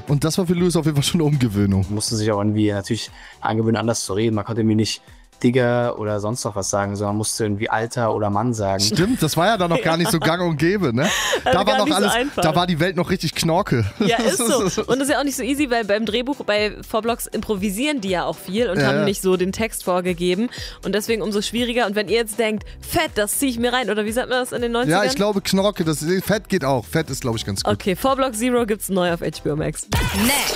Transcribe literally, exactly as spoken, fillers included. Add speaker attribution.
Speaker 1: Und das war für Louis auf jeden Fall schon eine Umgewöhnung.
Speaker 2: Musste sich auch irgendwie natürlich angewöhnen, anders zu reden. Man konnte irgendwie nicht Digger oder sonst noch was sagen, sondern musste irgendwie Alter oder Mann sagen.
Speaker 1: Stimmt, das war ja dann noch gar nicht so gang und gäbe, ne?
Speaker 3: Also
Speaker 1: Da war noch alles,
Speaker 3: so
Speaker 1: da war die Welt noch richtig Knorke.
Speaker 3: Ja, ist so. Und das ist ja auch nicht so easy, weil beim Drehbuch, bei vier Blocks improvisieren die ja auch viel und
Speaker 1: ja,
Speaker 3: haben
Speaker 1: ja.
Speaker 3: nicht so den Text vorgegeben. Und deswegen umso schwieriger. Und wenn ihr jetzt denkt, Fett, das ziehe ich mir rein, oder wie sagt man das in den neunzigern?
Speaker 1: Ja, ich glaube Knorke, das Fett geht auch. Fett ist, glaube ich, ganz gut.
Speaker 3: Okay, vier Block Zero gibt's neu auf H B O Max.
Speaker 4: Next.